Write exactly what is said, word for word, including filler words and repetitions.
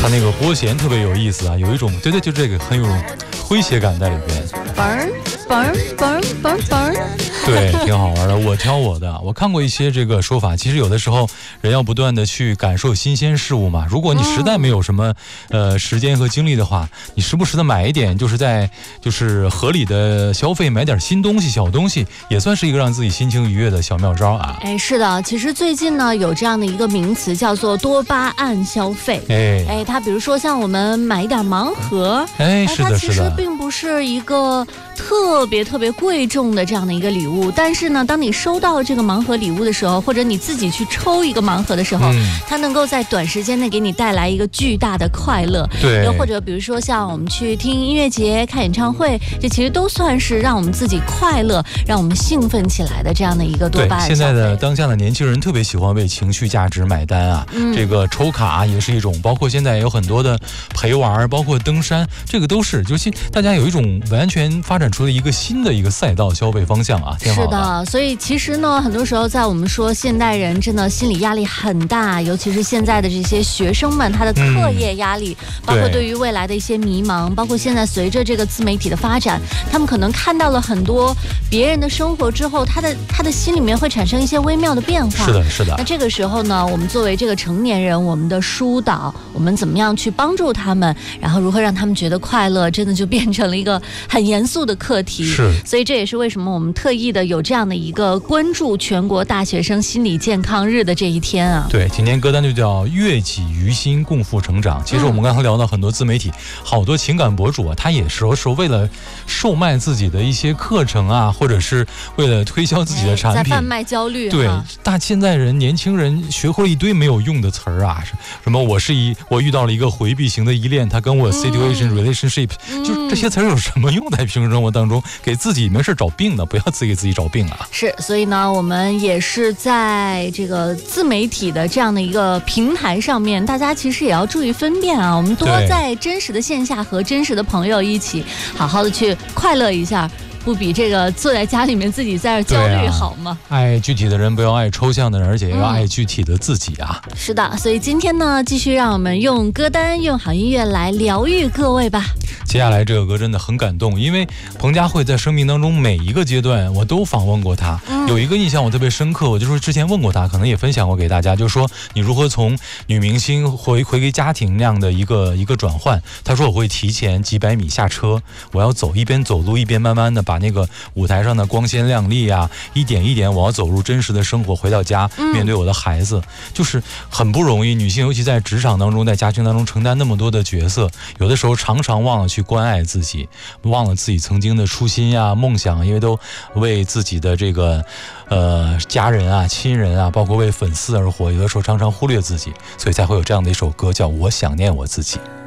它那个拨弦特别有意思啊，有一种对对，就这个很有种诙谐感在里边。 嘣嘣嘣嘣嘣， 对，挺好玩的。我挑我的，我看过一些这个说法。其实有的时候人要不断的去感受新鲜事物嘛。如果你实在没有什么、嗯、呃时间和精力的话，你时不时的买一点，就是在就是合理的消费，买点新东西、小东西，也算是一个让自己心情愉悦的小妙招啊。 哎，是的，其实最近呢有这样的一个名词叫做多巴胺消费。 哎哎，它比如说像我们买一点盲盒， 哎，是的，是的， 它其实并不是一个特别特别贵重的这样的一个礼物，但是呢，当你收到这个盲盒礼物的时候，或者你自己去抽一个盲盒的时候，嗯、它能够在短时间内给你带来一个巨大的快乐。 对， 又或者比如说像我们去听音乐节、看演唱会，这其实都算是让我们自己快乐、让我们兴奋起来的这样的一个多巴胺。 对，现在的当下的年轻人特别喜欢为情绪价值买单啊，嗯、这个抽卡也是一种，包括现在有很多的陪玩，包括登山，这个都是，就是大家有一种完全发展出了一个新的一个赛道消费方向啊，挺好的。 是的，所以其实呢，很多时候在我们说现代人真的心理压力很大，尤其是现在的这些学生们，他的课业压力，嗯、包括对于未来的一些迷茫，包括现在随着这个自媒体的发展，他们可能看到了很多别人的生活之后，他的他的心里面会产生一些微妙的变化。 是的，是的。 那这个时候呢，我们作为这个成年人，我们的疏导，我们怎么样去帮助他们，然后如何让他们觉得快乐，真的就变成了一个很严肃的课题。 是， 所以这也是为什么我们特意的有这样的一个关注全国大学生心理健康日的这一天啊。 对，今天歌单就叫悦己于心，共赴成长。其实我们刚才聊到很多自媒体，嗯、好多情感博主啊，他也是说为了售卖自己的一些课程啊，或者是为了推销自己的产品， 在贩卖焦虑。 对，大现在人年轻人学会了一堆没有用的词儿啊，什么我是一我遇到了一个回避型的依恋，他跟我 situation、嗯、relationship，、嗯、就这些词儿有什么用在平时生活当中？给自己没事找病的，不要自己给自己找病啊！ 是，所以呢，我们也是在这个自媒体的这样的一个平台上面，大家其实也要注意分辨啊。我们多在真实的线下和真实的朋友一起，好好的去快乐一下。不比这个坐在家里面自己在这焦虑好吗？ 啊、爱具体的人，不要爱抽象的人，而且要爱具体的自己啊！ 嗯、是的，所以今天呢，继续让我们用歌单、用好音乐来疗愈各位吧。 接下来这个歌真的很感动，因为彭佳慧在生命当中每一个阶段我都访问过她，嗯、有一个印象我特别深刻，我就说之前问过她，可能也分享过给大家，就是说你如何从女明星回回归家庭那样的一个一个转换。她说我会提前几百米下车，我要走，一边走路一边慢慢的把那个舞台上的光鲜亮丽啊，一点一点我要走入真实的生活，回到家面对我的孩子，嗯、就是很不容易。女性尤其在职场当中，在家庭当中承担那么多的角色，有的时候常常忘了去关爱自己，忘了自己曾经的初心呀、梦想，因为都为自己的这个呃家人啊、亲人啊，包括为粉丝而活，有的时候常常忽略自己，所以才会有这样的一首歌叫《我想念我自己》。